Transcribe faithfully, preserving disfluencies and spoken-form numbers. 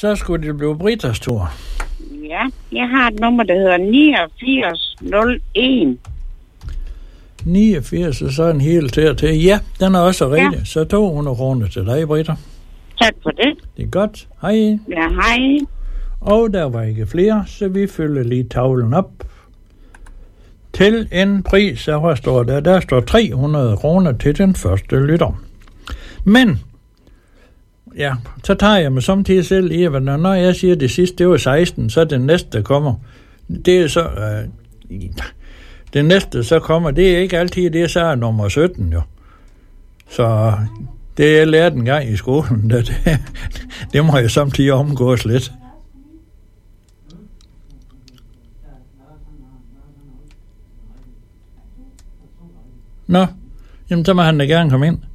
Så skulle det blive Britas tur. Ja, jeg har et nummer, der hedder niogfirs nul en. niogfirs, og så en hel til til. Ja, den er også rigtig. Ja. Så to hundrede kroner til dig, Britta. Tak for det. Det er godt. Hej. Ja, hej. Og der var ikke flere, så vi fylder lige tavlen op. Til en pris, så står der, der står tre hundrede kroner til den første lytter. Men, ja, så tager jeg mig samtidig selv i, at når jeg siger det sidste, det var seksten, så den næste, der kommer, det er så, øh, den næste, så kommer, det er ikke altid, det er så nummer sytten, jo. Så det jeg lærte en gang i skolen, det, det, det må jeg samtidig omgås lidt. Nå, jamen så må han da gerne komme ind.